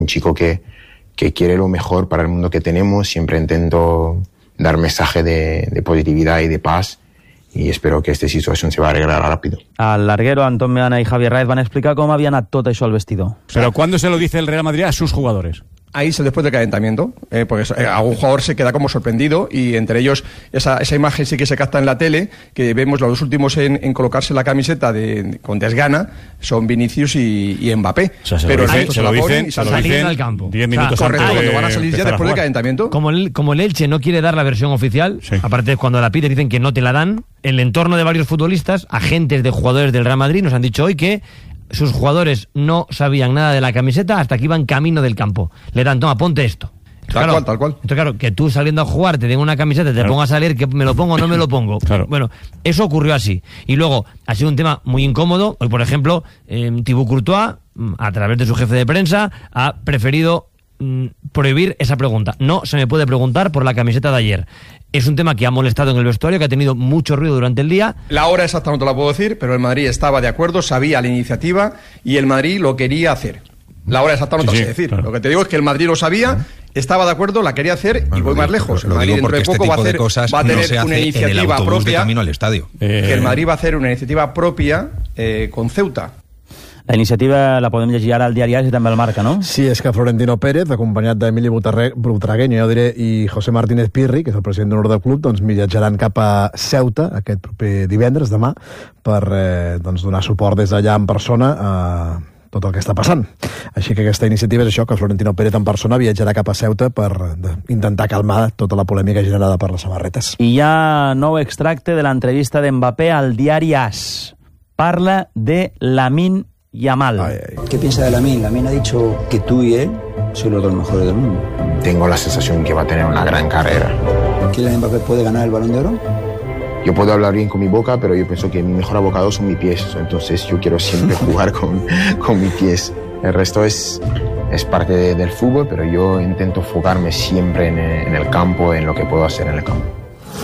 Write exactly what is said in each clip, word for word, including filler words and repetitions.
un chico que, que quiere lo mejor para el mundo que tenemos. Siempre intento dar mensaje de, de positividad y de paz, y espero que esta situación se va a arreglar rápido. Al larguero Antón Meana y Javier Raez van a explicar cómo havia anat tot això al vestidor. Pero ¿cuándo se lo dice el Real Madrid a sus jugadores? Ahí es después del calentamiento, eh, porque eh, algún jugador se queda como sorprendido, y entre ellos esa, esa imagen sí que se capta en la tele, que vemos los dos últimos en, en colocarse la camiseta de, con desgana, son Vinicius y, y Mbappé. O sea, se pero lo dicen, se lo dicen y salir al campo. diez minutos o sea, antes correcto, de cuando van a salir ya después del calentamiento. Como el, como el Elche no quiere dar la versión oficial, sí. Aparte cuando la pide dicen que no te la dan, el entorno de varios futbolistas, agentes de jugadores del Real Madrid, nos han dicho hoy que sus jugadores no sabían nada de la camiseta hasta que iban camino del campo. Le dan, toma, ponte esto. Entonces, Tal claro, cual, tal cual. Entonces, claro, que tú saliendo a jugar te den una camiseta, te Claro. pongas a leer que me lo pongo o no me lo pongo. Claro. Bueno, eso ocurrió así. Y luego, ha sido un tema muy incómodo. Hoy, por ejemplo, eh, Thibaut Courtois, a través de su jefe de prensa, ha preferido mm, prohibir esa pregunta. No se me puede preguntar por la camiseta de ayer. Es un tema que ha molestado en el vestuario, que ha tenido mucho ruido durante el día. La hora exacta no te la puedo decir, pero el Madrid estaba de acuerdo, sabía la iniciativa y el Madrid lo quería hacer. La hora exacta no te Sí, la sé sí, decir. claro. Lo que te digo es que el Madrid lo sabía, estaba de acuerdo, la quería hacer, Bueno, y voy lo más digo- lejos. El lo Madrid digo dentro de porque este poco va a, tipo de hacer, cosas va a no tener se una hace en el iniciativa autobús de propia. camino al estadio. Eh, Que el Madrid va a hacer una iniciativa propia eh, con Ceuta. La iniciativa la podem llegir ara al diari AS i també al Marca, no? Sí, és que Florentino Pérez, acompanyat d'Emili Butarre- Butragueño, jo diré, i José Martínez Pirri, que és el president d'honor del club, doncs viatjaran cap a Ceuta aquest proper divendres, demà, per eh, doncs, donar suport des d'allà en persona a tot el que està passant. Així que aquesta iniciativa és això, que Florentino Pérez en persona viatjarà cap a Ceuta per eh, intentar calmar tota la polèmica generada per les samarretes. I hi ha nou extracte de l'entrevista d'Mbappé al diari AS. Parla de Lamine Yamal. Ai, ai. ¿Qué piensa de Lamine? Lamine ha dicho que tú y él sois los dos mejores del mundo. Tengo la sensación que va a tener una gran carrera. ¿Kylian Mbappé puede ganar el Balón de Oro? Yo puedo hablar bien con mi boca, pero yo pienso que mi mejor abocado son mis pies. Entonces yo quiero siempre jugar con, con mis pies. El resto es, es parte de- del fútbol, pero yo intento enfocarme siempre en el, en el campo, en lo que puedo hacer en el campo.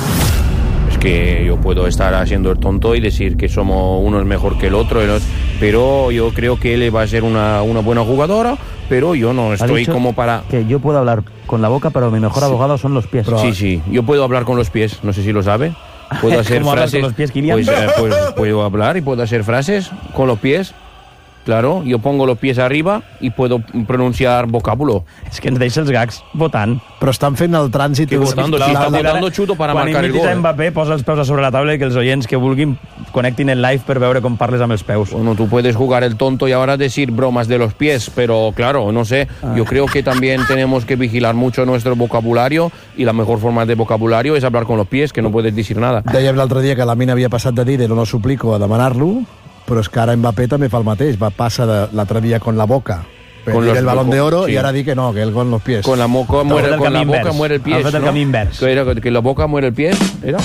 Es que yo puedo estar haciendo el tonto y decir que somos uno es mejor que el otro, y no- pero yo creo que él va a ser una, una buena jugadora, pero yo no Ha estoy dicho como para... que yo puedo hablar con la boca, pero mi mejor abogado son los pies. Sí, sí, yo puedo hablar con los pies, no sé si lo sabe. Puedo hacer ¿Cómo hablas frases. con los pies, Kylian? Pues, eh, pues puedo hablar y puedo hacer frases con los pies. Claro, yo pongo los pies arriba y puedo pronunciar vocábulo. És que ens deixa els gags votant. Però estan fent el trànsit... Que votando, si está votando chuto para Quan marcar el imitis gol. a Mbappé, posa els peus a sobre la taula i que els oients que vulguin connectin el live per veure com parles amb els peus. Bueno, tú puedes jugar el tonto y ahora decir bromas de los pies, pero claro, no sé, yo creo que también tenemos que vigilar mucho nuestro vocabulario, y la mejor forma de vocabulario es hablar con los pies, que no puedes decir nada. Dèiem l'altre dia que la mina havia passat de dir de no suplico a demanar-lo, però és que ara Mbappé també fa el mateix, va passa de l'altre dia con la boca per Con dir los- el Balón de Oro, sí. i ara dir que no, que él con los pies. Con la, moca muere, fet el con la camí boca invers. muere el pie. Ha fet el ¿no? camí invers. Que, era, que la boca muere el pie, ¿era?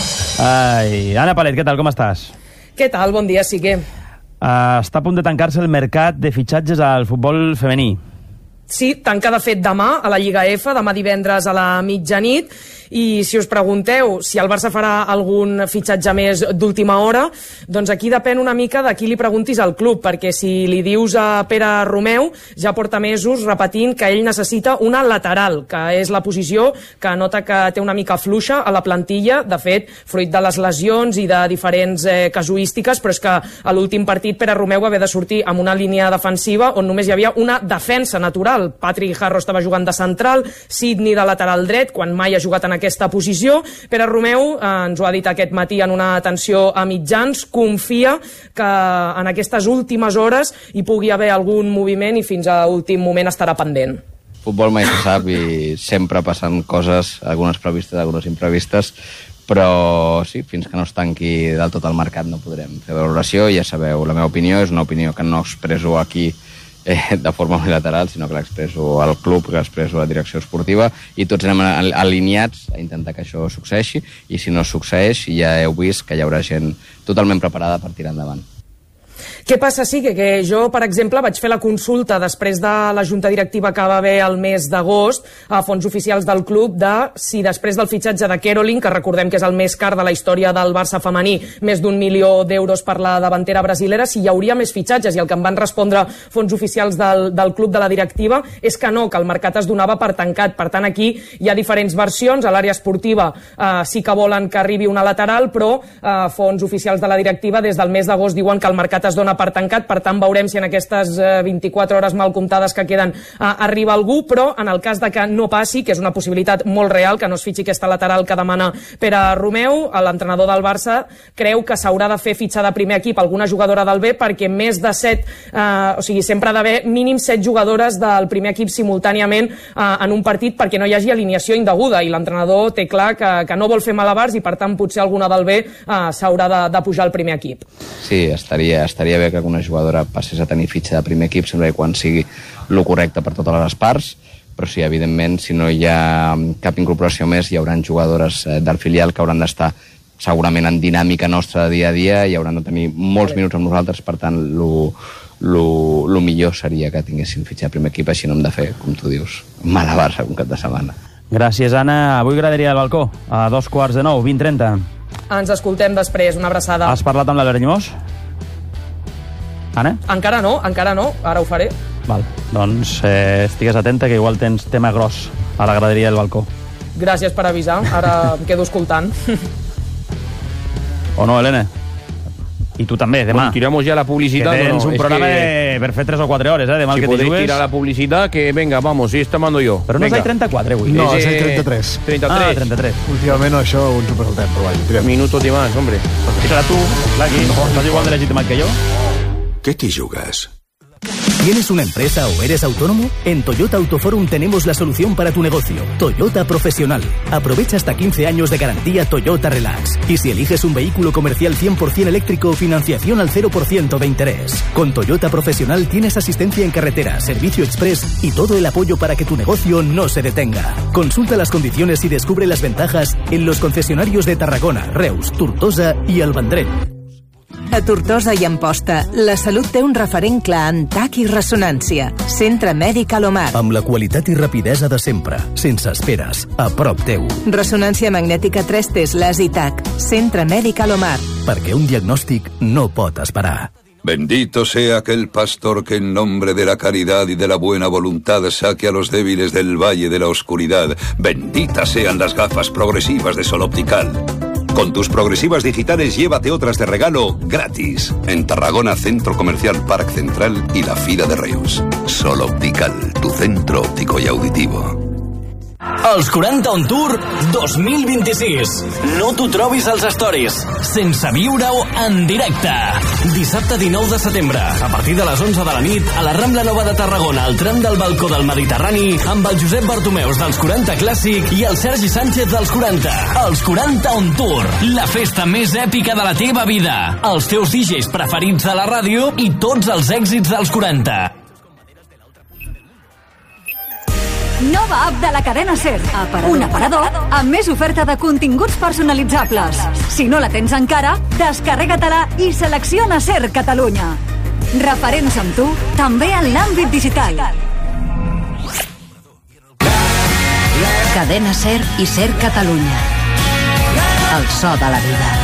Ai, Anna Palet, què tal, com estàs? Què tal? Bon dia, sí que... Uh, està a punt de tancar-se el mercat de fitxatges al futbol femení. Sí, tanca de fet demà a la Lliga F, demà divendres a la mitjanit, i si us pregunteu si el Barça farà algun fitxatge més d'última hora, doncs aquí depèn una mica de qui li preguntis al club, perquè si li dius a Pere Romeu, ja porta mesos repetint que ell necessita una lateral, que és la posició que nota que té una mica fluixa a la plantilla, de fet, fruit de les lesions i de diferents eh, casuístiques, però és que a l'últim partit Pere Romeu va haver de sortir amb una línia defensiva on només hi havia una defensa natural. Patrick Harro estava jugant de central, Sidney de lateral dret, quan mai ha jugat en aquesta posició. Pere Romeu eh, ens ho ha dit aquest matí en una atenció a mitjans, confia que en aquestes últimes hores hi pugui haver algun moviment i fins a últim moment estarà pendent. Futbol mai se sap i sempre passen coses, algunes previstes, algunes imprevistes, però sí, fins que no es tanqui del tot el mercat no podrem fer valoració. Ja sabeu, la meva opinió és una opinió que no expresso aquí eh, de forma unilateral, sinó que l'expresso al club, que l'expresso a la direcció esportiva, i tots anem al- alineats a intentar que això succeeixi, i si no succeeix ja heu vist que hi haurà gent totalment preparada per tirar endavant. Què passa? Sí, que, que jo, per exemple, vaig fer la consulta després de la junta directiva que va haver el mes d'agost a fons oficials del club de si després del fitxatge de Kerolin, que recordem que és el més car de la història del Barça femení, més d'un milió d'euros per la davantera brasilera, si hi hauria més fitxatges. I el que em van respondre fons oficials del, del club de la directiva és que no, que el mercat es donava per tancat. Per tant, aquí hi ha diferents versions. A l'àrea esportiva eh, sí que volen que arribi una lateral, però eh, fons oficials de la directiva des del mes d'agost diuen que el mercat es dona per tancat. Per tant, veurem si en aquestes eh, vint-i-quatre hores mal comptades que queden eh, arriba algú, però en el cas de que no passi, que és una possibilitat molt real, que no es fitxi aquesta lateral que demana Pere Romeu, l'entrenador del Barça creu que s'haurà de fer fitxar de primer equip alguna jugadora del B, perquè més de set, eh, o sigui, sempre ha d'haver mínim set jugadores del primer equip simultàniament eh, en un partit perquè no hi hagi alineació indeguda, i l'entrenador té clar que, que no vol fer malabars i per tant potser alguna del B eh, s'haurà de, de pujar al primer equip. Sí, estaria, estaria bé que alguna jugadora passés a tenir fitxa de primer equip sempre que quan sigui el correcte per totes les parts, però sí, evidentment, si no hi ha cap incorporació més, hi haurà jugadores del filial que hauran d'estar segurament en dinàmica nostra de dia a dia i hauran de tenir molts minuts amb nosaltres, per tant, el millor seria que tinguessin fitxa de primer equip, així no hem de fer, com tu dius, malabars un cap de setmana. Gràcies, Anna. Avui graderia el balcó, a dos quarts de nou, vint trenta. Ens escoltem després, una abraçada. Has parlat amb l'Albert Llimós? Anna? Encara no, encara no, ara ho faré. Val, doncs eh, estigues atenta, que igual tens tema gros a la graderia del balcó. Gràcies per avisar, ara em quedo escoltant. O no, Helena? I tu també, demà. Bueno, tiramos ya la publicidad. Que tens no, no, un programa que... de... per fer tres o quatre hores, eh? Demà si el que te jugues. tirar la publicidad, que venga, vamos, si esta mando yo. Però no venga. és el trenta-quatre, avui. No, és és el trenta-tres. trenta-tres. Ah, trenta-tres. Últimament això ho ens ho presentem, però vaja, tirem. Minutos de más, hombre. Tira tu, Laki, no, estàs igual de legitimat que jo. ¿Qué te jugas? ¿Tienes una empresa o eres autónomo? En Toyota Autoforum tenemos la solución para tu negocio. Toyota Profesional. Aprovecha hasta quince años de garantía Toyota Relax. Y si eliges un vehículo comercial cien por ciento eléctrico, financiación al cero por ciento de interés. Con Toyota Profesional tienes asistencia en carretera, servicio express y todo el apoyo para que tu negocio no se detenga. Consulta las condiciones y descubre las ventajas en los concesionarios de Tarragona, Reus, Tortosa y el Vendrell. A Tortosa i Amposta, la salut té un referent clar en tac i ressonància. Centre Mèdic Alomar. Amb la qualitat i rapidesa de sempre, sense esperes, a prop teu. Ressonància magnètica tres Teslas i tac. Centre Mèdic Alomar. Perquè un diagnòstic no pot esperar. Bendito sea aquel pastor que en nombre de la caridad y de la buena voluntad saque a los débiles del valle de la oscuridad. Benditas sean las gafas progresivas de Sol Optical. Con tus progresivas digitales llévate otras de regalo gratis. En Tarragona, Centro Comercial Parc Central y la Fira de Reus. Sol Optical, tu centro óptico y auditivo. Els quaranta On Tour dos mil vint-i-sis. No t'ho trobis als stories, sense viure-ho en directe. Dissabte dinou de setembre, a partir de les onze de la nit, a la Rambla Nova de Tarragona, al tram del balcó del Mediterrani, amb el Josep Bartomeus dels quaranta Clàssic i el Sergi Sánchez dels quaranta. Els quaranta On Tour, la festa més èpica de la teva vida. Els teus D Js preferits de la ràdio i tots els èxits dels quaranta. Nova app de la cadena SER. Aparador. Un aparador amb més oferta de continguts personalitzables. Si no la tens encara, descarrega-te-la i selecciona SER Catalunya. Referents amb tu, també en l'àmbit digital. Cadena SER i SER Catalunya. El so de la vida.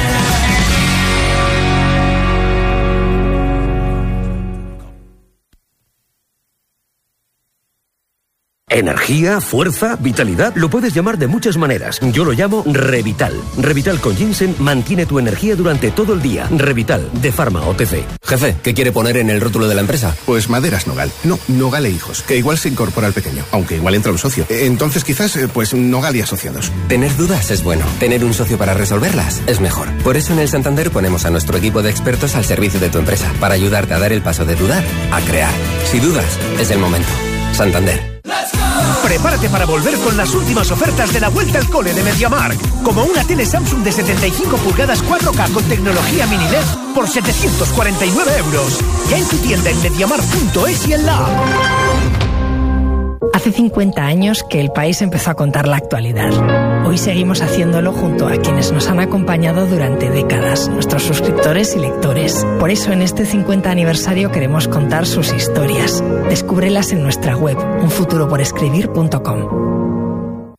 Energía, fuerza, vitalidad, lo puedes llamar de muchas maneras. Yo lo llamo Revital. Revital con ginseng mantiene tu energía durante todo el día. Revital, de Pharma O T C. Jefe, ¿qué quiere poner en el rótulo de la empresa? Pues Maderas Nogal. No, Nogal e Hijos, que igual se incorpora al pequeño, aunque igual entra un socio. Entonces quizás, pues Nogal y Asociados. Tener dudas es bueno. Tener un socio para resolverlas es mejor. Por eso en el Santander ponemos a nuestro equipo de expertos al servicio de tu empresa, para ayudarte a dar el paso de dudar a crear. Si dudas, es el momento. Santander. Prepárate para volver con las últimas ofertas de la vuelta al cole de MediaMarkt, como una tele Samsung de setenta y cinco pulgadas cuatro K con tecnología mini L E D por setecientos cuarenta y nueve euros. Ya en tu tienda en mediamarkt punto es y en la app. Hace cincuenta años que el país empezó a contar la actualidad. Hoy seguimos haciéndolo junto a quienes nos han acompañado durante décadas, nuestros suscriptores y lectores. Por eso en este cincuenta aniversario queremos contar sus historias. Descúbrelas en nuestra web, un futuro por escribir punto com.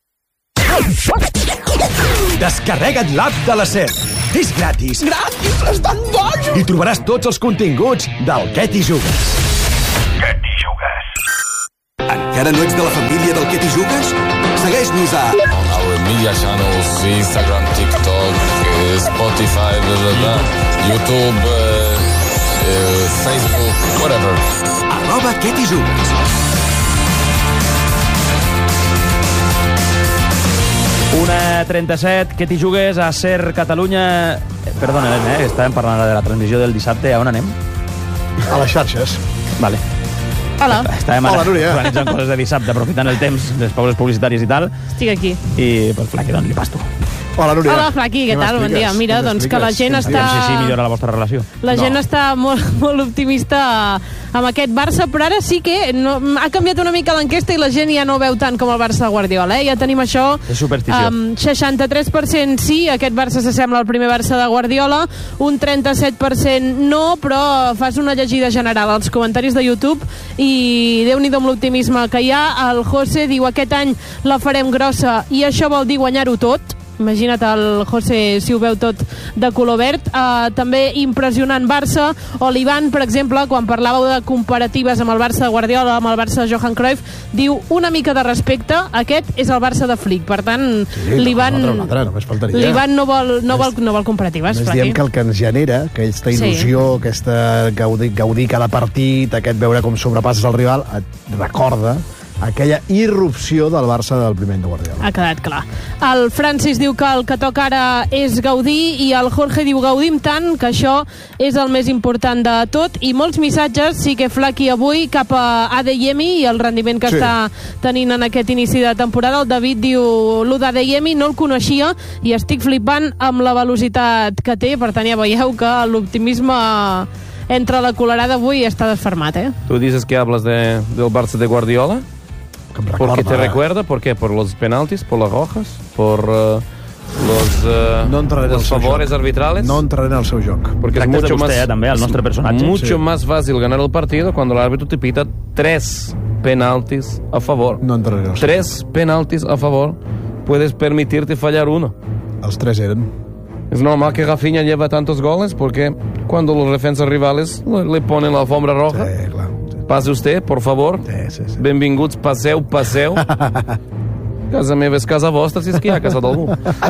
Descarrega't l'app de la SER. És gratis. Gratis, estan bojos! I trobaràs tots els continguts del Què t'hi jugues. Què t'hi jugues? Encara no ets de la família del Què t'hi jugues? Segueix-nos a... On our media channels, Instagram, TikTok, Spotify, blah, blah, blah, YouTube, uh, uh, Facebook, whatever. Arroba Què t'hi jugues. una trenta-set, Què t'hi jugues a SER Catalunya... Eh, perdona, eh, estàvem parlant de la transmissió del dissabte. A on anem? A les xarxes. Vale. Hola. Estàvem Hola, Núria. organitzant coses de dissabte, aprofitant el temps, les pauses publicitàries i tal. Estic aquí. I, pues, Flaqui, doncs li pas tu. Hola, Núria. Hola, Flaqui, què tal? Bon dia. Mira, doncs que la gent està... No sé si millora la vostra relació. La gent no. està molt, molt optimista amb aquest Barça, però ara sí que no, ha canviat una mica l'enquesta i la gent ja no veu tant com el Barça de Guardiola. Eh? Ja tenim això... És superstició. Um, seixanta-tres per cent sí, aquest Barça s'assembla al primer Barça de Guardiola, un trenta-set per cent no, però fas una llegida general als comentaris de YouTube i Déu-n'hi-do amb l'optimisme que hi ha. El José diu aquest any la farem grossa i això vol dir guanyar-ho tot. Imagina't el José si ho veu tot de color verd. Uh, també impressionant Barça. O l'Ivan, per exemple, quan parlàveu de comparatives amb el Barça de Guardiola, amb el Barça de Johan Cruyff, diu una mica de respecte, aquest és el Barça de Flick. Per tant, sí, l'Ivan no, no, l'Ivan no, vol, no, vol, no vol comparatives. Només diem que el que ens genera, aquesta il·lusió, sí. aquesta gaudir, gaudir cada partit, aquest veure com sobrepasses el rival, et recorda aquella irrupció del Barça del primer any de Guardiola. Ha quedat clar. El Francis diu que el que toca ara és gaudir i el Jorge diu gaudim tant que això és el més important de tot. I molts missatges, sí que Flaqui avui cap a Adeyemi i el rendiment que sí. està tenint en aquest inici de temporada. El David diu lo d'Adeyemi no el coneixia i estic flipant amb la velocitat que té. Per tant ja veieu que l'optimisme entre la colorada avui està desfermat, eh? Tu dices que hablas de, del Barça de Guardiola? ¿Por qué te recuerda? ¿Por qué? ¿Por los penaltis? ¿Por las rojas? ¿Por uh, los, uh, no los favores arbitrales? No entraré en el seu joc. Porque es mucho, vostè, más, eh, també, el nostre personatge. mucho sí. más fácil ganar el partido cuando el árbitro te pita tres penaltis a favor. No entraré en el seu Tres joc. penaltis a favor. Puedes permitirte fallar uno. Els tres eren. Es normal que Rafinha lleva tantos goles porque cuando los defensas rivales le, le ponen la alfombra roja. Sí, clar. Pase usted, por favor. Sí, sí, sí. Benvinguts, passeu, passeu. Casa meva és casa vostra, si és que hi ha casa d'algú.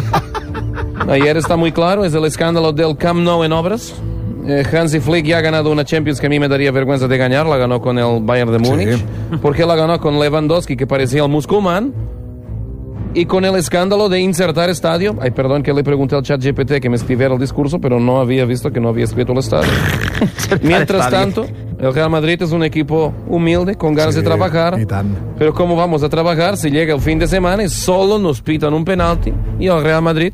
Ayer está muy claro, es el escándalo del Camp Nou en obras. Eh, Hansi Flick ya ha ganado una Champions que a mí me daría vergüenza de ganar, la ganó con el Bayern de Múnich. Sí. Porque la ganó con Lewandowski, que parecía el Musculman. Y con el escándalo de insertar estadio. Ay, perdón que le pregunté al chat G P T que me escribiera el discurso, pero no había visto que no había escrito el estadio. Mientras tanto, el Real Madrid es un equipo humilde, con ganas sí, de trabajar. Pero ¿cómo vamos a trabajar si llega el fin de semana y solo nos pitan un penalti y el Real Madrid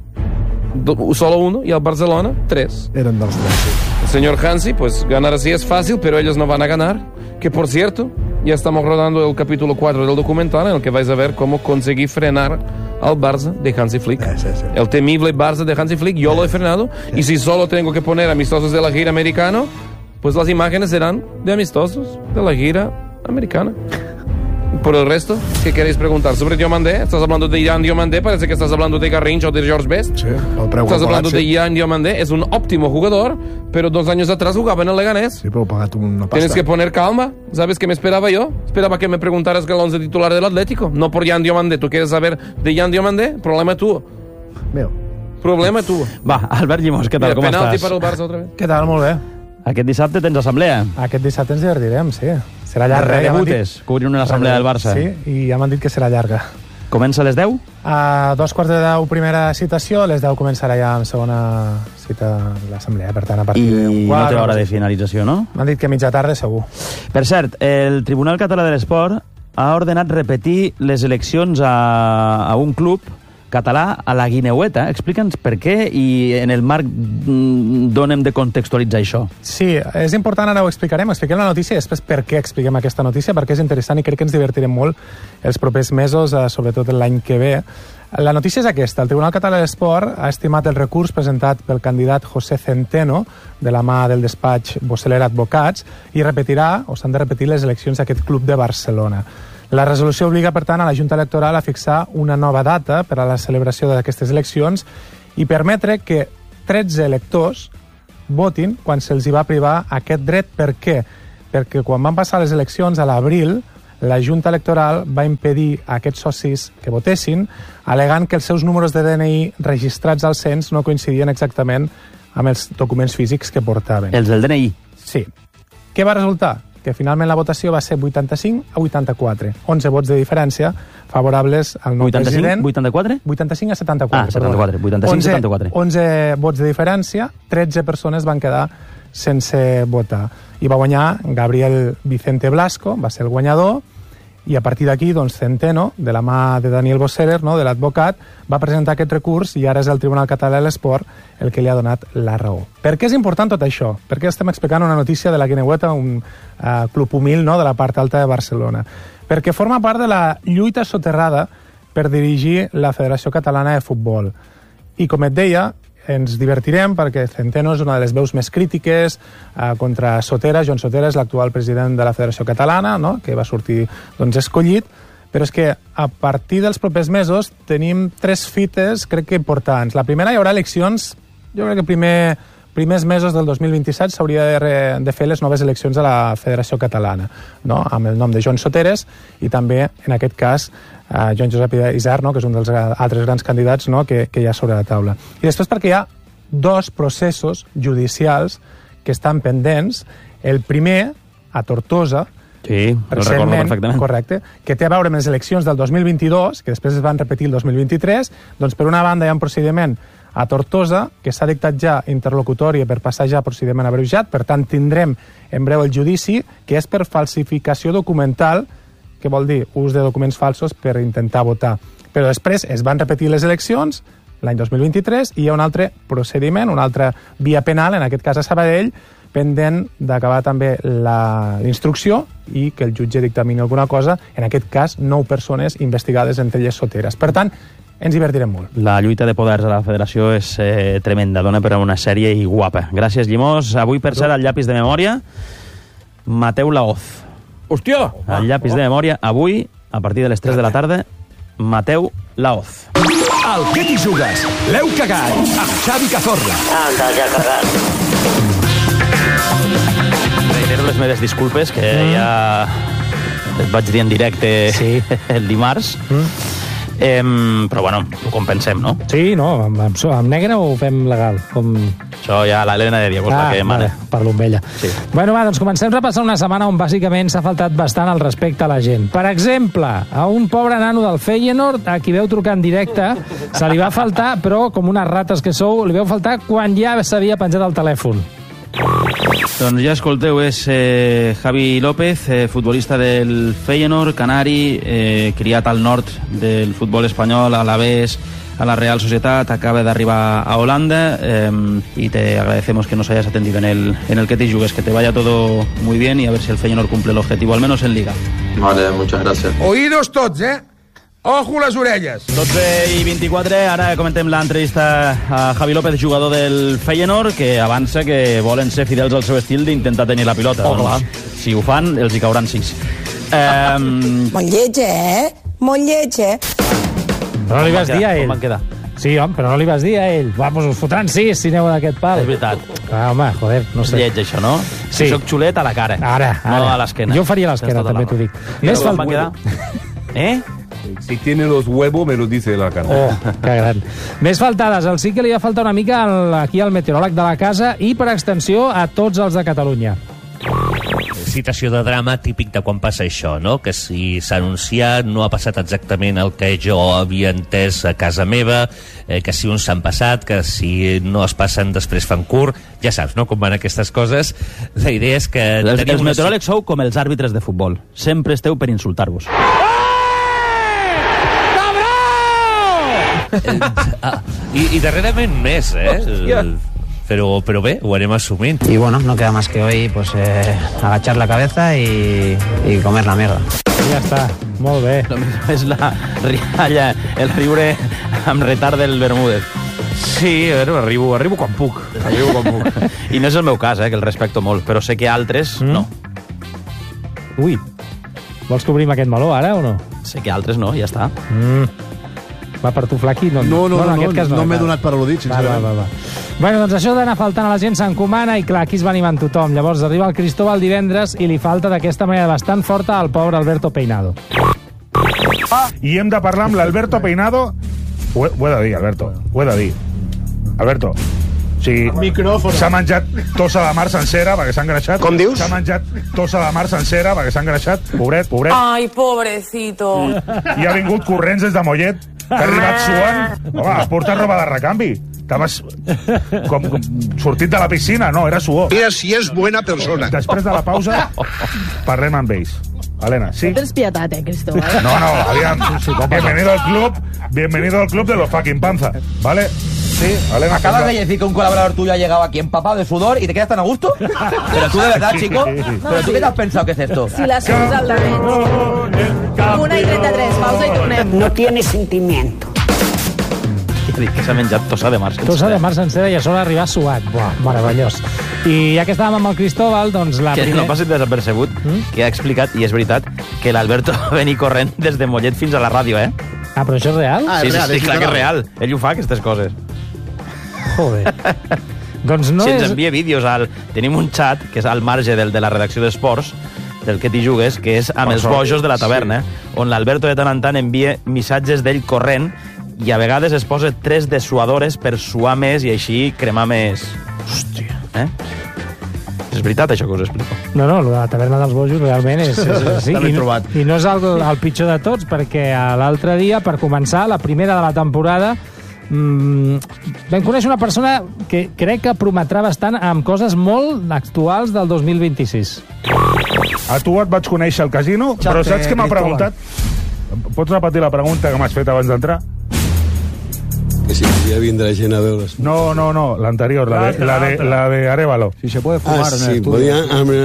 do, solo uno y el Barcelona tres? Eran dos tres, sí. El señor Hansi, pues ganar así es fácil, pero ellos no van a ganar. Que por cierto, ya estamos rodando el capítulo cuatro del documental en el que vais a ver cómo conseguí frenar al Barça de Hansi Flick. Sí, sí, sí. El temible Barça de Hansi Flick, yo lo he frenado. Sí. Y si solo tengo que poner amistosos de la gira americana, pues las imágenes serán de amistosos de la gira americana. Por el resto, ¿qué queréis preguntar? ¿Sobre Diomandé? ¿Estás hablando de Jan Diomandé? Parece que estás hablando de Garrincha o de George Best. Sí, estás hablando de Jan Diomandé. Es un óptimo jugador, pero dos años atrás jugaba en el Leganés. Sí, pero pagat una pasta. Tienes que poner calma. ¿Sabes qué me esperaba yo? Esperaba que me preguntaras que el once titular del Atlético. No por Jan Diomandé. ¿Tú quieres saber de Jan Diomandé? Problema tuyo. Meu. Problema tuyo. Va, Albert Llimós, què tal? Mira, com penalti estàs? per al Barça otra vez. Què tal? Molt bé. Aquest dissabte tens assemblea. Aquest dissabte ens divertirem, sí. Serà llarga. De debutes, ja cobrint una assemblea del Barça. Sí, i ja m'han dit que serà llarga. Comença a les deu? A dos quarts de deu primera citació, a les deu començarà ja amb segona cita l'assemblea, per tant a partir I d'un quart... no té hora de finalització, no? M'han dit que a mitja tarda segur. Per cert, el Tribunal Català de l'Esport ha ordenat repetir les eleccions a, a un club català a la guineueta. Explica'ns per què i en el marc d'on hem de contextualitzar això. Sí, és important, ara ho explicarem. Expliquem la notícia i després per què expliquem aquesta notícia, perquè és interessant i crec que ens divertirem molt els propers mesos, eh, sobretot l'any que ve. La notícia és aquesta. El Tribunal Català de l'Esport ha estimat el recurs presentat pel candidat José Centeno, de la mà del despatx Boceler Advocats, i repetirà, o s'han de repetir, les eleccions d'aquest club de Barcelona. La resolució obliga, per tant, a la Junta Electoral a fixar una nova data per a la celebració d'aquestes eleccions i permetre que tretze electors votin quan se'ls hi va privar aquest dret. Per què? Perquè quan van passar les eleccions a l'abril, la Junta Electoral va impedir a aquests socis que votessin, alegant que els seus números de D N I registrats al cens no coincidien exactament amb els documents físics que portaven. Els del D N I? Sí. Què va resultar? Que finalment la votació va ser vuitanta-cinc a vuitanta-quatre. onze vots de diferència favorables al nou vuitanta-cinc, president. vuitanta-quatre? vuitanta-cinc a setanta-quatre. Ah, setanta-quatre. vuitanta-cinc a setanta-quatre. onze vots de diferència, tretze persones van quedar sense votar. I va guanyar Gabriel Vicente Blasco, va ser el guanyador, i a partir d'aquí, doncs, Centeno, de la mà de Daniel Boceler, no, de l'advocat, va presentar aquest recurs i ara és el Tribunal Català de l'Esport el que li ha donat la raó. Per què és important tot això? Per què estem explicant una notícia de la Guineueta, un uh, club humil, no?, de la part alta de Barcelona? Perquè forma part de la lluita soterrada per dirigir la Federació Catalana de Futbol. I, com et deia, ens divertirem perquè Centeno és una de les veus més crítiques eh, contra Sotera. Joan Sotera és l'actual president de la Federació Catalana, no?, que va sortir, doncs, escollit, però és que a partir dels propers mesos tenim tres fites, crec que importants. La primera, hi haurà eleccions, jo crec que primer, primers mesos del dos mil vint-i-set s'hauria de, de fer les noves eleccions a la Federació Catalana, no?, amb el nom de Joan Soteres i també, en aquest cas, Uh, Joan Josep Isar, no?, que és un dels altres grans candidats, no?, que, que hi ha sobre la taula. I després perquè hi ha dos processos judicials que estan pendents. El primer, a Tortosa, sí, el recordo perfectament, correcte, que té a veure amb les eleccions del dos mil vint-i-dos, que després es van repetir el dos mil vint-i-tres. Doncs per una banda hi ha un procediment a Tortosa, que s'ha dictat ja interlocutòria per passar ja a procediment abreujat, per tant tindrem en breu el judici, que és per falsificació documental, que vol dir ús de documents falsos per intentar votar. Però després es van repetir les eleccions l'any dos mil vint-i-tres i hi ha un altre procediment, una altra via penal, en aquest cas a Sabadell, pendent d'acabar també l'instrucció i que el jutge dictamini alguna cosa, en aquest cas nou persones investigades, entre elles Soteres. Per tant, ens divertirem molt. La lluita de poders a la federació és eh, tremenda, dona per a una sèrie i guapa. Gràcies, Llimós. Avui, per ser el llapis de memòria, Mateu Laoz. Hòstia! El llapis de memòria, avui, a partir de les tres de la tarda, Mateu Laoz. Al Què t'hi jugues? L'heu cagat amb Xavi Cazorla. Anda, ja cagat. Reitero les meves disculpes, que mm. ja les vaig dir en directe sí. el dimarts. Mm. Eh, però bueno, ho compensem, no? Sí, no, amb, amb, amb negre ho fem legal. Com... Això ja l'Helena de Diego, ah, la que mana. Vale, parlo amb ella. Sí. Bueno, va, doncs comencem a passar una setmana on bàsicament s'ha faltat bastant al respecte a la gent. Per exemple, a un pobre nano del Feyenoord, a qui veu trucar en directe, se li va faltar, però com unes rates que sou, li veu faltar quan ja s'havia penjat el telèfon. Doncs ja escolteu, és eh, Javi López, eh, futbolista del Feyenoord, canari, eh, criat al nord del futbol espanyol, a l'Alavés, a la Real Sociedad, acaba de arribar a Holanda eh, y te agradecemos que nos hayas atendido en el, en el que te jugues, que te vaya todo muy bien y a ver si el Feyenoord cumple el objetivo, al menos en Liga. Vale, muchas gracias. Oídos tots, eh? Ojo les orelles. dotze i vint-i-quatre, ara comentem l'entrevista a Javi López, jugador del Feyenoord, que avança que volen ser fidels al seu estil d'intentar tenir la pilota. Oh, doncs, si ho fan, els hi cauran sis. Um... Molt lleig, eh? Molt lleig, eh? Però no li vas dir a ell. Com van quedar? Sí, home, però no li vas dir a ell. Va, doncs us fotran sis si aneu d'aquest pal. És veritat. Ah, home, joder, no sé. És lleig, això, no? Sí. Si soc xulet, a la cara. Ara, ara. No a l'esquena. Jo faria a l'esquena, també t'ho dic. Més com van quedar? Eh? Si tiene los huevos, me lo dice la cara. Oh, que gran. Més faltades. El sí que li va faltar una mica al, aquí al meteoròleg de la casa i, per extensió, a tots els de Catalunya. Situació de drama típic de quan passa això, no? Que si s'ha anunciat no ha passat exactament el que jo havia entès a casa meva, eh, que si uns s'han passat, que si no es passen després fan curt, ja saps, no?, com van aquestes coses. La idea és que... Els, els meteoròlegs sou com els àrbitres de futbol. Sempre esteu per insultar-vos. ah, i, I darrerament més, eh? Hòstia. Però, però bé, ho anem assumint. Y bueno, no queda más que hoy pues eh, agachar la cabeza y, y comer la mierda. Ja està, molt bé. Lo millor és la rialla, el riure amb retard del Bermúdez. Sí, a veure, arribo, arribo quan puc. Arribo quan puc. I no és el meu cas, eh, que el respecto molt, però sé que altres mm. no. Ui, vols que obrim aquest meló ara o no? Sé que altres no, ja està. Mm. Va per tu, Flaqui? No, no, no, no, no, en aquest cas no, no m'he va. donat per al·ludit, sincerament. Va, va, va, va. Bueno, doncs això d'anar faltant a la gent s'encomana i clar, aquí es va animant tothom. Llavors arriba el Cristóbal divendres i li falta d'aquesta manera bastant forta al pobre Alberto Peinado. I hem de parlar amb l'Alberto Peinado. Ho he, ho he de dir, Alberto, ho he de dir. Alberto, o sigui, s'ha menjat tossa de mar sencera perquè s'ha engreixat. Com dius? S'ha menjat tossa de mar sencera perquè s'ha engreixat. Pobret, pobret. Ai, pobrecito. I ha vingut corrents des de Mollet, que ha arribat suant. Home, has portat roba de recanvi. Estaves com, com sortit de la piscina, no, era suor. Mira si és buena persona. Després de la pausa, parlem amb ells. Elena, sí? Tens pietat, eh, Cristóbal? No, no, aviam. Bienvenido al club, bienvenido al club de los fucking panza, ¿vale? Sí, Elena. Acabas de decir que un colaborador tuyo ha llegado aquí empapado de sudor y te quedas tan a gusto. Pero tú de verdad, chico. Pero tú qué te has pensado que es esto. Si la sons al davant. Una i trenta-tres, pausa i tornem. No tiene sentimiento. Que dic que s'ha menjat tossa de mar sencera. Tossa de mar sencera i a sobre arribar suat. Buah, meravellós. I ja que estàvem amb el Cristóbal, doncs la que primera... no passi desapercebut, mm? que ha explicat, i és veritat, que l'Alberto va venir corrent des de Mollet fins a la ràdio, eh? Ah, però això és real? Ah, és sí, real, sí, sí, clar que és real. Ell ho fa, aquestes coses. Joder. Doncs no si és... ens envia vídeos, al... tenim un xat, que és al marge del de la redacció d'Esports, del que t'hi jugues, que és amb els bojos de la taverna, sí. on l'Alberto de tant en tant envia missatges d'ell corrent i a vegades es posa tres dessuadores per suar més i així cremar més. Hòstia. Eh? És veritat, això que us explico. No, no, la taverna dels bojos realment és... és, és sí, i, no, I no és el, el pitjor de tots, perquè l'altre dia, per començar, la primera de la temporada, mmm, vam conèixer una persona que crec que prometrà bastant amb coses molt actuals del dos mil vint-i-sis. A tu et vaig conèixer al casino, Xate, però saps què m'ha preguntat? Pots repetir la pregunta que m'has fet abans d'entrar? Que si podía vindre gent a veure's. No, no, no, l'anterior, la, de, la, de, la de Arévalo. Si se puede fumar ah, en sí, el estudio. Podía...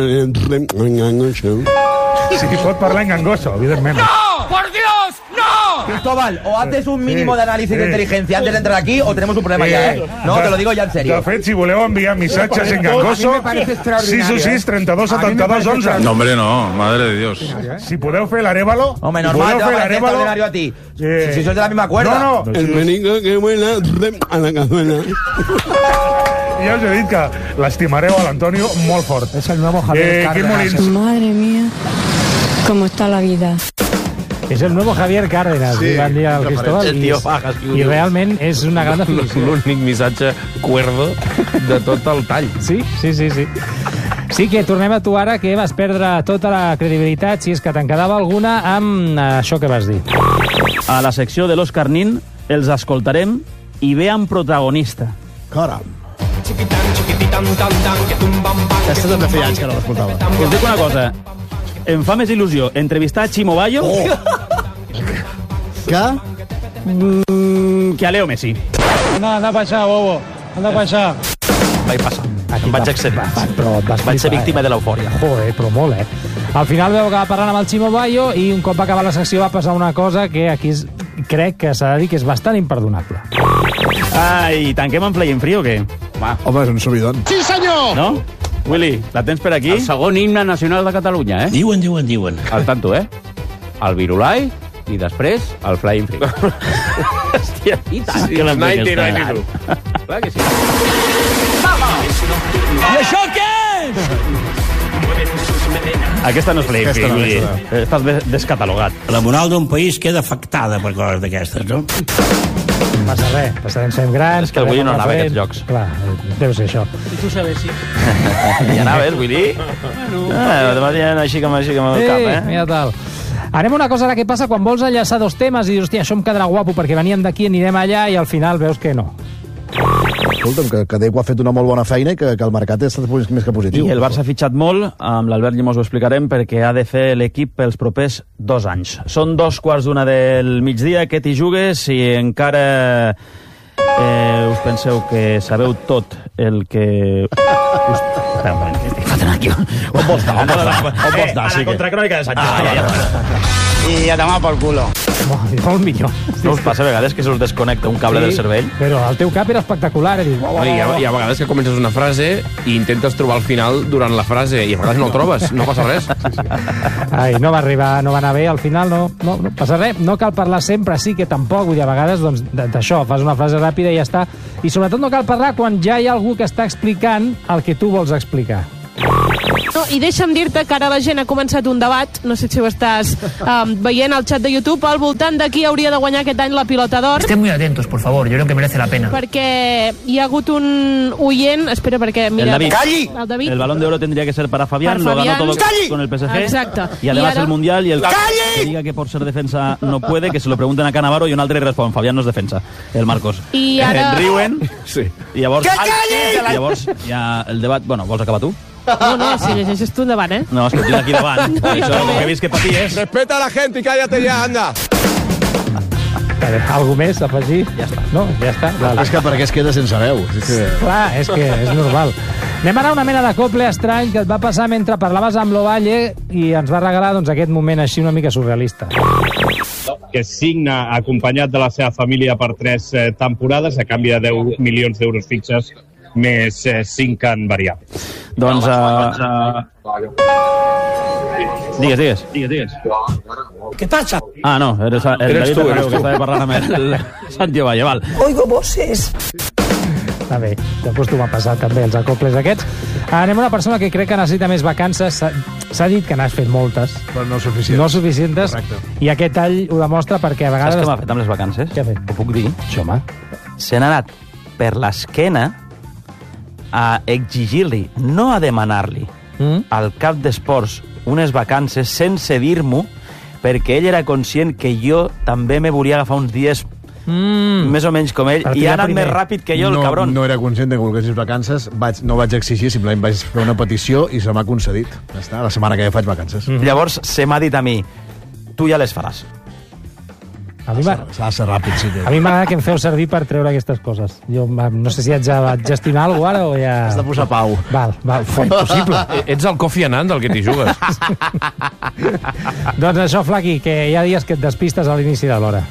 Sí, pot parlar en gangoso, evidentment. ¡No! ¡Por Dios! ¡No! Cristóbal, o haces un mínimo sí, de análisis sí. de inteligencia antes de entrar aquí o tenemos un problema sí. ya, ¿eh? No, te lo digo ya en serio. De fet, si voleu enviar missatges en gangoso, sis u sis, trenta-dos, setanta-dos, onze. No, hombre, no, madre de Dios. Si podeu fer l'Arévalo... Hombre, normal, te va a parecer extraordinario a ti. Eh, si, si sois de la misma cuerda. No, no. El menico que vuela a la cazuela. Ja us he dit que l'estimareu a l'Antonio molt fort. És el nuevo Javier eh, Cárdenas. Madre mía, cómo está la vida. És el nuevo Javier Cárdenas, sí, li van dir al Cristóbal, el tio Fajas, i, i realment és una gran definició. L'únic missatge cuerdo de tot el tall. Sí, sí, sí, sí. Sí que tornem a tu ara, que vas perdre tota la credibilitat, si és que te'n quedava alguna, amb això que vas dir. A la secció de l'Òscar Nin els escoltarem i ve amb protagonista. Caram. Aquesta també feia anys que no l'escoltava. Us dic una cosa, em fa més il·lusió entrevistar a Chimo Bayo oh. que? Mm, que a Leo Messi. Anda, anda pa allá, bobo. Anda pa allá. Vaig passar. Aquí em vaig acceptar. Però vaig ser víctima eh? de l'eufòria. Joder, però molt, eh? Al final veu que va parlant amb el Chimo Bayo i un cop va acabar la secció va passar una cosa que aquí és, crec que s'ha de dir que és bastant imperdonable. Ai, tanquem en Play en Free o què? Va. Home, és un subidon. Sí, senyor! No? Willy, la tens per aquí? El segon himne nacional de Catalunya, eh? Diuen, diuen, diuen. Al tanto, eh? El Virulai i després el Flying Free. Hòstia, i tant. Sí, que l'hem noranta, fet noranta. Clar que sí. I això què és? Aquesta no és Play Free, Willy. Estàs descatalogat. La moral d'un país queda afectada per coses d'aquestes, no? No passa res, passarem sent grans... És que el Willy no anava a aquests llocs. Clar, deu ser això. Si tu sabessis. I anaves, Willy? Bueno. Ah, demà ja així com així com el cap, eh? Mira tal. Anem a una cosa ara que passa quan vols enllaçar dos temes i dius, hòstia, això em quedarà guapo perquè veníem d'aquí, anirem allà i al final veus que no. escolta'm, que, que Deco ha fet una molt bona feina i que, que el mercat ha estat més que positiu. I el Barça ha fitxat molt, amb l'Albert Llimós ho explicarem, perquè ha de fer l'equip pels propers dos anys. Són dos quarts d'una del migdia, que t'hi jugues, i encara eh, us penseu que sabeu tot el que... Us... Espera un moment, estic fotent aquí. On vols anar? On vols anar? A la contracrònica de Sant Joan. I a tomar por culo. Molt millor. No us passa a vegades que se us desconnecta un cable Sí, del cervell? Però el teu cap era espectacular. Eh? No, hi, ha, hi ha vegades que comences una frase i intentes trobar el final durant la frase i a vegades no el trobes, no passa res. Ai, no va arribar, no va anar bé, al final no, no, no passa res. No cal parlar sempre, sí que tampoc, vull dir, a vegades doncs, d'això, fas una frase ràpida i ja està. I sobretot no cal parlar quan ja hi ha algú que està explicant el que tu vols explicar. No, i deixa'm dir-te que ara la gent ha començat un debat, no sé si ho estàs um, veient al xat de YouTube, al voltant de qui hauria de guanyar aquest any la Pilota d'Or. Estén muy atentos, por favor, yo creo que merece la pena. Perquè hi ha hagut un oient, espera, perquè mira... El David. ¡Calli! El David. El Balón de Oro tendría que ser para Fabián, Para lo Fabián. ganó todo ¡Calli! con el P S G. Exacto. Y además Y ahora- el Mundial y el... ¡Calli! Que diga que por ser defensa no puede, que se lo pregunten a Canavaro y un altre respon. Fabián no és defensa, el Marcos. I ara- Eh, riuen. Sí. I llavors... Que calli! I llavors ja el debat... Bueno, vols acabar tu? No, no, si llegeixes tu endavant, eh? No, és que ho tinc aquí davant. Per això, com que he vist que paties... Respeta a la gente y cállate ya, anda. A veure, algú més a afegir? Ja està. No, ja està. Vale. És que perquè es queda sense veu. És que... Clar, és que és normal. Anem ara a una mena de coble estrany que et va passar mentre parlaves amb l'Ovalle i ens va regalar doncs, aquest moment així una mica surrealista. Que signa acompanyat de la seva família per tres eh, temporades a canvi de deu milions d'euros fixes més eh, cinc en variables. Doncs... Uh... Digues, digues. Digues, digues. Què passa? Ah, no, eres, el Eres David tu, Bernabéu, eres que tu. estava parlant amb el Santi Ovalle, val. Oigo voces. Està bé, s'acostuma a passar també els acoples aquests. Anem a una persona que crec que necessita més vacances. S'ha s'ha dit que n'has fet moltes. Però no suficients. No suficients. Correcte. I aquest tall ho demostra perquè a vegades... Saps què m'ha fet amb les vacances? Què ha fet? Ho puc dir? Això, home. Se n'ha anat per l'esquena a exigir-li, no a demanar-li, mm? al cap d'esports unes vacances sense dir-m'ho, perquè ell era conscient que jo també me volia agafar uns dies mm. més o menys com ell, i ha anat primer. més ràpid que jo, el no, cabron. No era conscient de que volguessis vacances, vaig, no vaig exigir, simplement vaig fer una petició i se m'ha concedit. Ja està, la setmana que ja faig vacances. Mm. Llavors se m'ha dit a mi, tu ja les faràs. A mi m'ha- S'ha de ser ràpid, sí. Que... A mi m'agrada que em feu servir per treure aquestes coses. Jo no sé si haig de gestionar alguna cosa ara o ja... Has de posar pau. Val, val, fue impossible. Ets el Kofi Annan del que t'hi jugues. Doncs això, Flaqui, que hi ha dies que et despistes a l'inici de l'hora.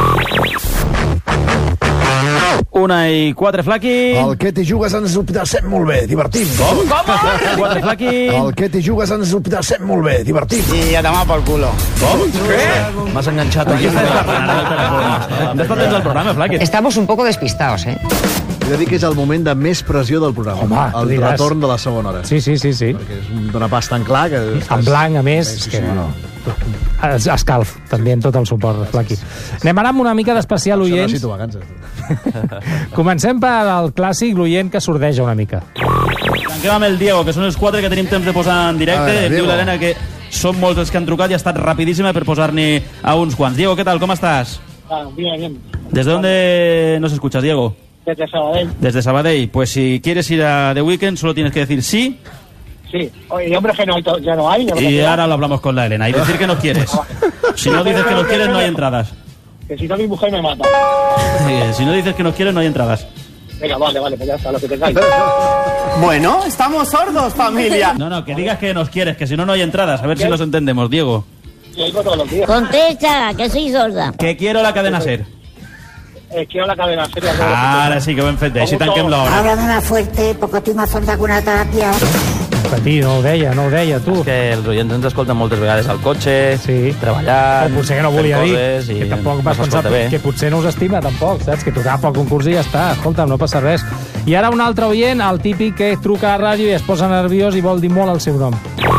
Una i quatre, Flaqui. El que t'hi jugues ens ho passem molt bé, divertim. Com? Com? Quatre, Flaqui. El que t'hi jugues ens ho passem molt bé, divertim. Y a tomar por culo. Com? Què? M'has enganxat aquí. Hem d'estar atents al programa, Flaqui. Estamos un poco despistados, ¿eh? He de dir que és el moment de més pressió del programa. Home, tu el diràs. retorn de la segona hora. Sí, sí, sí, sí. Perquè és un dona pas tan clar que... En blanc, a més, Sí, sí, que, sí. bueno, es- escalf, també en tot el suport, Flaqui. Anem ara amb una mica d'especial, Això oients. necessito vacances. Comencem per al clàssic, l'oient que sordeja una mica. Tanquem amb el Diego, que són els quatre que tenim temps de posar en directe. A veure, Em diu Diego. l'Helena que són molts els que han trucat i ha estat rapidíssima per posar-ne a uns quants. Diego, ¿qué tal? ¿Cómo estás? Ah, bien, bien. ¿Desde dónde nos escuchas, Diego? Desde Sabadell. Desde Sabadell. Pues si quieres ir a The Weeknd, solo tienes que decir sí. Sí. Oye, y hombres que no hay, to- ya no hay. ¿no? Y ahora lo hablamos con la Elena. Y decir que nos quieres. Si no dices que nos quieres, no hay entradas. Que si no, mi mujer me mata. Eh, Si no dices que nos quieres, no hay entradas. Venga, vale, vale, pues ya está, lo que tengáis. Bueno, estamos sordos, familia. No, no, que digas que nos quieres, que si no, no hay entradas. A ver si nos entendemos, Diego. Y oigo todos los días. Contesta, que soy sorda. Que quiero la cadena SER. Eh, quiero la cadena seria. Ara sí que ho hem fet bé. Així tanquem l'hora. Háblame más fuerte, porque estoy más sorda que una tapia. Patí, no ho deia, no ho deia, tu. És que els oients ens escolten moltes vegades al cotxe, sí. treballant, O potser que no volia fent dir, coses i que tampoc no vas pensar s'escolta bé. que potser no us estima, tampoc, saps? Que tocava pel concurs i ja està. Escolta, no passa res. I ara un altre oient, el típic que truca a la ràdio i es posa nerviós i vol dir molt el seu nom.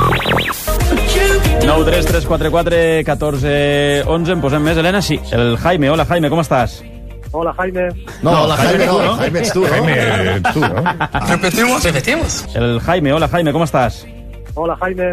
nou tres tres quatre quatre un quatre un u en posem més, Helena? Sí, el Jaime. Hola, Jaime, ¿cómo estás? Hola, Jaime. No, hola, Jaime, Jaime, no, tú, ¿no? Jaime ets tu, no? Jaime, ets tu, ¿no? Repetimos, repetimos. El Jaime. Hola, Jaime, ¿cómo estás? Hola, Jaime.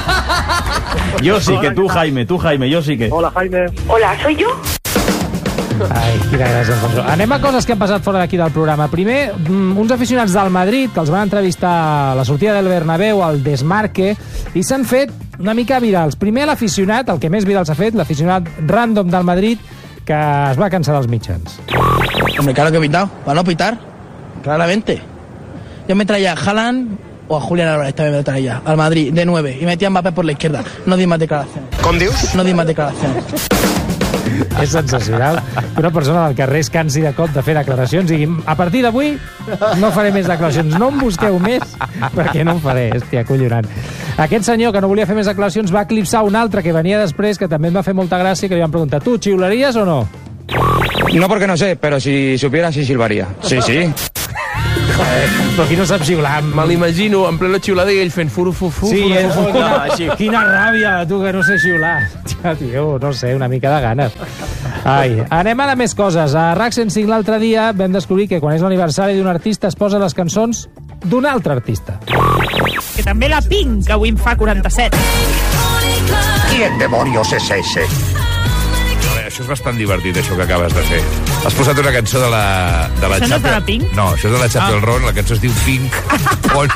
Yo sí que tú, Jaime, tú, Jaime, yo sí que. Hola, Jaime. Hola, ¿soy yo? Ai, quina gràcia, Alfonso. Anem a coses que han passat fora d'aquí del programa. Primer, uns aficionats del Madrid que els van entrevistar a la sortida del Bernabéu, al Desmarque, i s'han fet una mica virals. Primer l'aficionat, el que més viral s'ha fet, l'aficionat random del Madrid, que es va cansar dels mitjans. Hombre, claro que he pitado. Para no pitar, claramente. Yo me traía a Haaland o a Julián Álvarez, también me traía al Madrid, de nueve, y metía a Mbappé por la izquierda. No di más declaraciones. ¿Con Dios? No di más declaraciones. És sensacional que una persona del carrer es cansi de cop de fer declaracions i digui, a partir d'avui no faré més declaracions, no em busqueu més perquè no em faré, hòstia, collonant. Aquest senyor que no volia fer més declaracions va eclipsar un altre que venia després, que també em va fer molta gràcia, que li van preguntar, tu xiularies o no? No porque no sé, pero si supiera sí silbaría. Sí, sí. Joder, però qui no sap xiular? Me l'imagino en plena xiulada i ell fent furu, fu, fu, sí, furu, és, fu, fu, quina, fu, quina ràbia, tu, que no sé xiular. Ja, tio, no sé, una mica de ganes. Ai, anem a més coses. A RAC cent cinc l'altre dia vam descobrir que quan és l'aniversari d'un artista es posa les cançons d'un altre artista. Que també la Pink, que avui en fa quaranta-set. ¿Quién demonios es ese? Això és bastant divertit, això que acabes de fer. Has posat una cançó de la... De la això no és de la Pink? No, això és de la Chapel ah. Roan, la cançó es diu Pink. On...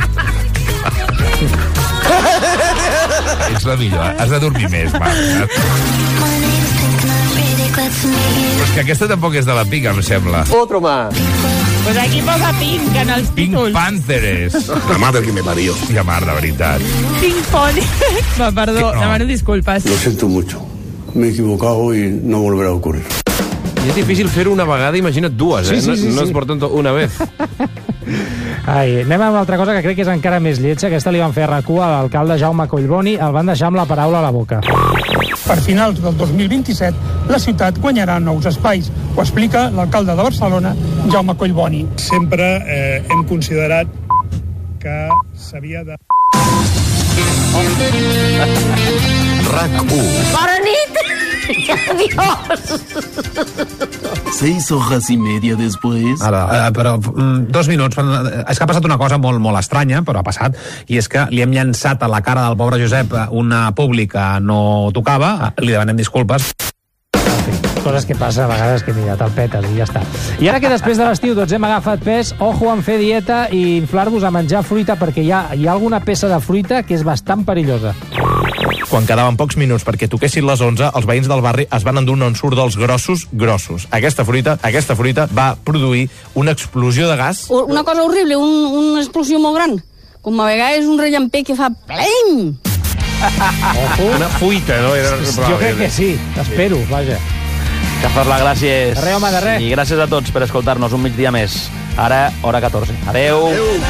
Ets la millor, has de dormir més, Marc. Però és que aquesta tampoc és de la Pink, em sembla. Otro más. Pues aquí posa Pink en els Pink títols. Panthers. La madre que me parió. Hòstia, Marc, de veritat. Pink Pony. Va, perdó, no. demano disculpes. Lo siento mucho. Me he equivocado y no volverá a ocurrir. I és difícil fer-ho una vegada, imagina't dues, eh? Sí, sí, sí, no, no sí. és por tanto una vez. Ai, anem a una altra cosa que crec que és encara més lletja. Aquesta li van fer a RAC u a l'alcalde Jaume Collboni, el van deixar amb la paraula a la boca. Per finals del dos mil vint-i-set, la ciutat guanyarà nous espais. Ho explica l'alcalde de Barcelona, Jaume Collboni. Sempre eh, hem considerat que s'havia de... RAC u. Bona nit! Adiós! Seis hojas y media después. Ara, eh, però mm, dos minuts. És que ha passat una cosa molt, molt estranya, però ha passat, i és que li hem llançat a la cara del pobre Josep una publi que no tocava, li demanem disculpes. Coses que passa a vegades que mira, te'l petes i ja està. I ara que després de l'estiu tots hem agafat pes, ojo en fer dieta i inflar-vos a menjar fruita, perquè hi ha, hi ha alguna peça de fruita que és bastant perillosa. Quan quedaven pocs minuts perquè toquessin les onze, els veïns del barri es van endur un ensurt dels grossos grossos. Aquesta fruita, aquesta fruita va produir una explosió de gas. Una cosa horrible, un, una explosió molt gran. Com a vegades un rellamper que fa plem! Una fuita, no? Era... Jo crec que sí, espero, vaja. Que fas la gràcies. De res, home, de res. I gràcies a tots per escoltar-nos un migdia més. Ara, hora catorze. Adeu. Adeu.